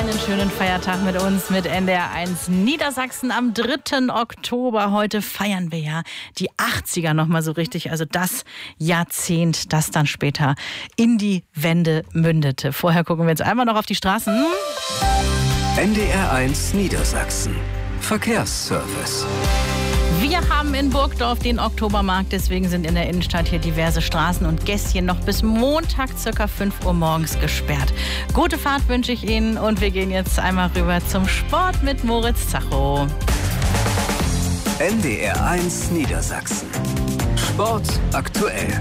einen schönen Feiertag mit uns, mit NDR1 Niedersachsen am 3. Oktober. Heute feiern wir ja die 80er nochmal so richtig, also das Jahrzehnt, das dann später in die Wende mündete. Vorher gucken wir jetzt einmal noch auf die Straßen. NDR1 Niedersachsen. Verkehrsservice. Wir haben in Burgdorf den Oktobermarkt, deswegen sind in der Innenstadt hier diverse Straßen und Gässchen noch bis Montag ca. 5 Uhr morgens gesperrt. Gute Fahrt wünsche ich Ihnen und wir gehen jetzt einmal rüber zum Sport mit Moritz Zacho. NDR1 Niedersachsen. Sport aktuell.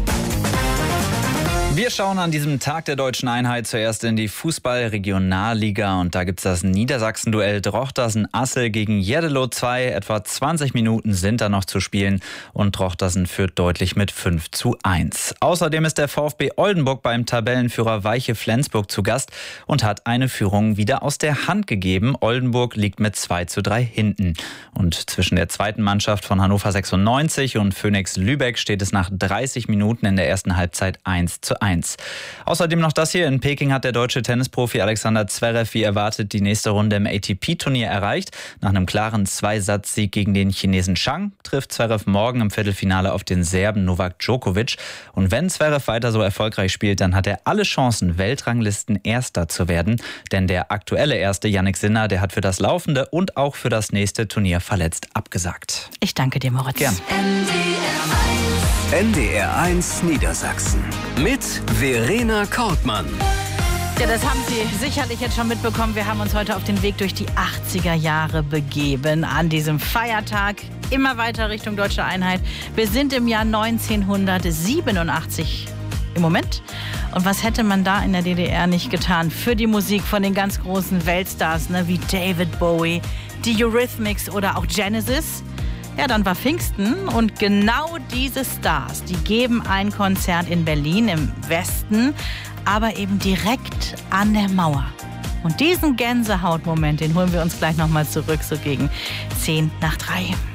Wir schauen an diesem Tag der Deutschen Einheit zuerst in die Fußball-Regionalliga und da gibt es das Niedersachsen-Duell Drochtersen-Assel gegen Jerdelow 2. Etwa 20 Minuten sind da noch zu spielen und Drochtersen führt deutlich mit 5:1. Außerdem ist der VfB Oldenburg beim Tabellenführer Weiche Flensburg zu Gast und hat eine Führung wieder aus der Hand gegeben. Oldenburg liegt mit 2:3 hinten. Und zwischen der zweiten Mannschaft von Hannover 96 und Phoenix Lübeck steht es nach 30 Minuten in der ersten Halbzeit 1:1. Außerdem noch das hier. In Peking hat der deutsche Tennisprofi Alexander Zverev wie erwartet die nächste Runde im ATP-Turnier erreicht. Nach einem klaren Zweisatz-Sieg gegen den Chinesen Zhang trifft Zverev morgen im Viertelfinale auf den Serben Novak Djokovic. Und wenn Zverev weiter so erfolgreich spielt, dann hat er alle Chancen, Weltranglisten-Erster zu werden. Denn der aktuelle Erste, Jannik Sinner, der hat für das laufende und auch für das nächste Turnier verletzt abgesagt. Ich danke dir, Moritz. Gern. NDR1 Niedersachsen mit Verena Kortmann. Ja, das haben Sie sicherlich jetzt schon mitbekommen. Wir haben uns heute auf den Weg durch die 80er Jahre begeben. An diesem Feiertag immer weiter Richtung Deutsche Einheit. Wir sind im Jahr 1987 im Moment. Und was hätte man da in der DDR nicht getan für die Musik von den ganz großen Weltstars, ne, wie David Bowie, die Eurythmics oder auch Genesis? Ja, dann war Pfingsten und genau diese Stars, die geben ein Konzert in Berlin im Westen, aber eben direkt an der Mauer. Und diesen Gänsehautmoment, den holen wir uns gleich nochmal zurück, so gegen 2:50.